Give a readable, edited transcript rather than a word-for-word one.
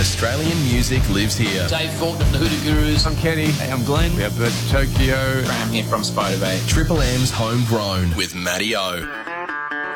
Australian music lives here. Dave Thornton of the Hoodoo Gurus. I'm Kenny. Hey, I'm Glenn. We have Tokyo. Graham here from Spider Bay. Triple M's Homegrown with Matty O.